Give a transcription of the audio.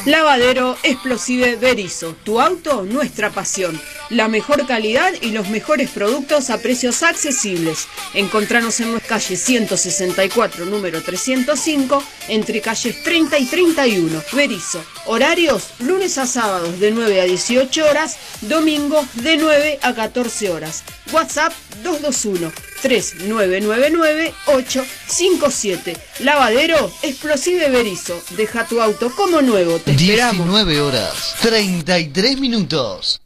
Lavadero Explosive Berisso, tu auto, nuestra pasión. La mejor calidad y los mejores productos a precios accesibles. Encontranos en nuestra calle 164, número 305, entre calles 30 y 31. Berisso. Horarios, lunes a sábados de 9 a 18 horas, domingos de 9 a 14 horas. WhatsApp 221-3999-857. Lavadero Explosive Berisso. Deja tu auto como nuevo. Te esperamos. 19 horas, 33 minutos.